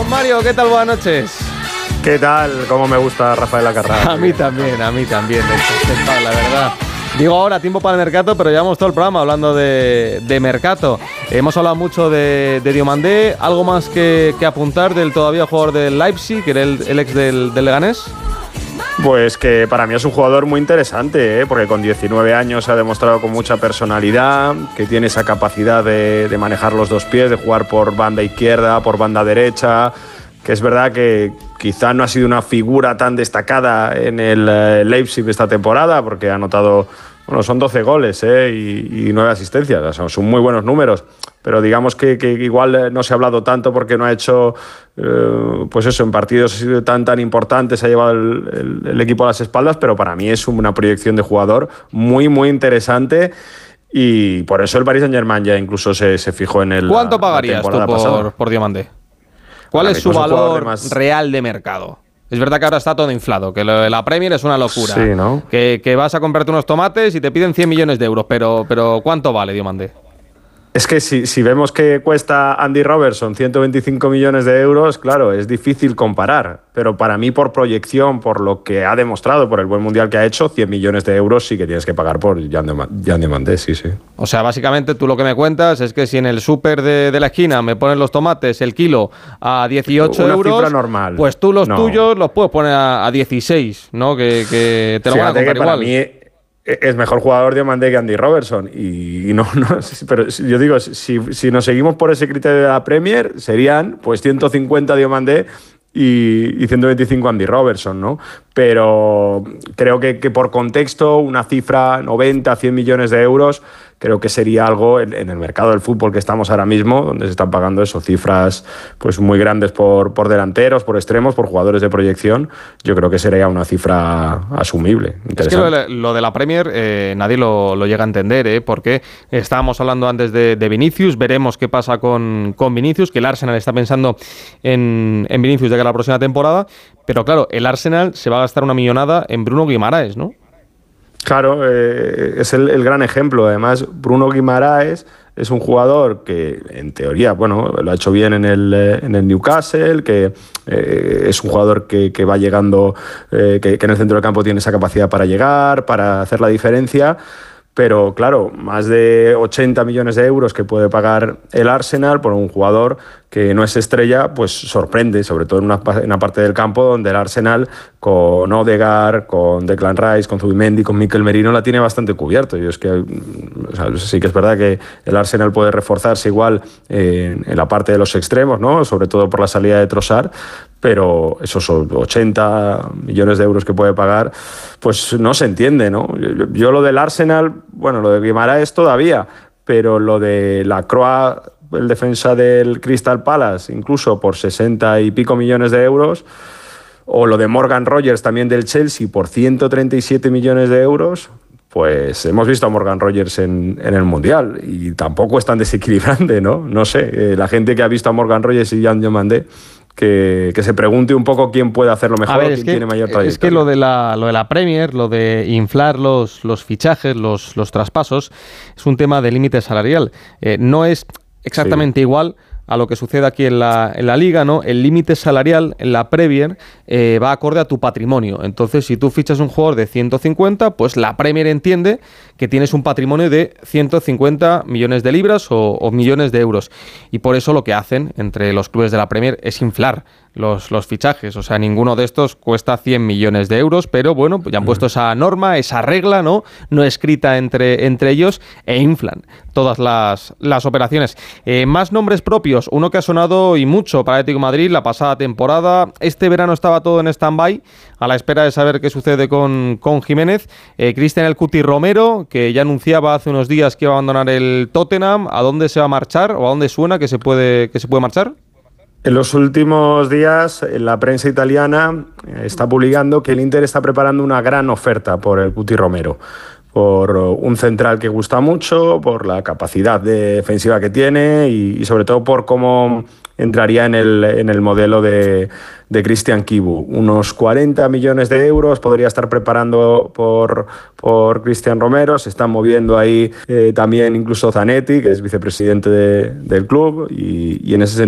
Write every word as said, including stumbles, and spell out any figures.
Don Mario, ¿qué tal? Buenas noches. ¿Qué tal? ¿Cómo me gusta Rafael Acarrá? A mí también, a mí también, la verdad. Digo ahora, tiempo para el mercado, pero llevamos todo el programa hablando de, de mercado. Hemos hablado mucho de, de Diomandé. ¿Algo más que, que apuntar del todavía jugador del Leipzig, que era el, el ex del, del Leganés? Pues que para mí es un jugador muy interesante, ¿eh? Porque con diecinueve años ha demostrado con mucha personalidad, que tiene esa capacidad de, de manejar los dos pies, de jugar por banda izquierda, por banda derecha, que es verdad que quizá no ha sido una figura tan destacada en el eh, Leipzig esta temporada, porque ha anotado, bueno, son doce goles ¿eh? y, y nueve asistencias, o sea, son muy buenos números, pero digamos que, que igual no se ha hablado tanto porque no ha hecho, eh, pues eso, en partidos tan tan importantes ha llevado el, el, el equipo a las espaldas, pero para mí es una proyección de jugador muy, muy interesante. Y por eso el Paris Saint-Germain ya incluso se, se fijó en el. ¿Cuánto pagarías tú por, por Diomandé? ¿Cuál es su valor más real de mercado? Es verdad que ahora está todo inflado, que lo de la Premier es una locura. Sí, ¿no? Que, que vas a comprarte unos tomates y te piden cien millones de euros, pero, pero ¿cuánto vale Diomandé? Es que si, si vemos que cuesta Andy Robertson ciento veinticinco millones de euros, claro, es difícil comparar. Pero para mí, por proyección, por lo que ha demostrado, por el buen mundial que ha hecho, cien millones de euros sí que tienes que pagar por Jan Diomandé, sí, sí. O sea, básicamente tú lo que me cuentas es que si en el súper de, de la esquina me ponen los tomates, el kilo, a dieciocho Una euros, cifra normal. Pues tú los no. tuyos los puedes poner a, a dieciséis, ¿no? Que, que te lo Fíjate van a comprar que para igual. Mí es mejor jugador Diomandé que Andy Robertson. Y, y no, no, pero yo digo, si, si nos seguimos por ese criterio de la Premier, serían pues ciento cincuenta Diomandé y, y ciento veinticinco Andy Robertson, ¿no? Pero creo que, que por contexto, una cifra noventa, cien millones de euros, creo que sería algo en, en el mercado del fútbol que estamos ahora mismo, donde se están pagando eso, cifras pues muy grandes por, por delanteros, por extremos, por jugadores de proyección. Yo creo que sería una cifra asumible. Es que lo de, lo de la Premier eh, nadie lo, lo llega a entender, ¿eh? Porque estábamos hablando antes de, de Vinicius, veremos qué pasa con, con Vinicius, que el Arsenal está pensando en, en Vinicius de cara a la próxima temporada, pero claro, el Arsenal se va a gastar una millonada en Bruno Guimaraes, ¿no? Claro, eh, es el, el gran ejemplo. Además, Bruno Guimaraes es un jugador que, en teoría, bueno, lo ha hecho bien en el, en el Newcastle, que eh, es un jugador que, que va llegando, eh, que, que en el centro del campo tiene esa capacidad para llegar, para hacer la diferencia. Pero claro, más de ochenta millones de euros que puede pagar el Arsenal por un jugador que no es estrella, pues sorprende, sobre todo en una, en una parte del campo donde el Arsenal, con Odegaard, con Declan Rice, con Zubimendi, con Mikel Merino, la tiene bastante cubierto. Y es que, o sea, sí que es verdad que el Arsenal puede reforzarse igual en, en la parte de los extremos, ¿no? Sobre todo por la salida de Trossard, pero esos ochenta millones de euros que puede pagar, pues no se entiende, ¿no? Yo, yo lo del Arsenal, bueno, lo de Guimaraes todavía, pero lo de la Croa, el defensa del Crystal Palace, incluso por sesenta y pico millones de euros, o lo de Morgan Rogers también del Chelsea por ciento treinta y siete millones de euros, pues hemos visto a Morgan Rogers en, en el Mundial y tampoco es tan desequilibrante, ¿no? No sé, eh, la gente que ha visto a Morgan Rogers y Jan Diomandé, que, que se pregunte un poco quién puede hacerlo mejor, a ver, quién es que, tiene mayor trayectoria. Es que lo de la, lo de la Premier, lo de inflar los, los fichajes, los, los traspasos, es un tema de límite salarial. Eh, no es exactamente sí. igual a lo que sucede aquí en la, en la Liga, ¿no? El límite salarial en la Premier eh, va acorde a tu patrimonio. Entonces, si tú fichas un jugador de ciento cincuenta, pues la Premier entiende que tienes un patrimonio de ciento cincuenta millones de libras o, o millones de euros. Y por eso lo que hacen entre los clubes de la Premier es inflar los, los fichajes. O sea, ninguno de estos cuesta cien millones de euros, pero bueno, pues ya han puesto esa norma, esa regla, ¿no? No escrita entre, entre ellos, e inflan todas las, las operaciones. Eh, más nombres propios, uno que ha sonado y mucho para Atlético de Madrid la pasada temporada. Este verano estaba todo en stand-by, a la espera de saber qué sucede con, con Jiménez. Eh, Cristian El Cuti Romero, que ya anunciaba hace unos días que iba a abandonar el Tottenham. ¿A dónde se va a marchar o a dónde suena que se puede, que se puede marchar? En los últimos días, la prensa italiana está publicando que el Inter está preparando una gran oferta por el Cuti Romero, por un central que gusta mucho, por la capacidad defensiva que tiene y, y sobre todo por cómo entraría en el, en el modelo de, de Christian Kibu. Unos cuarenta millones de euros podría estar preparando por, por Cristian Romero. Se están moviendo ahí eh, también incluso Zanetti, que es vicepresidente de, del club, y, y en ese sentido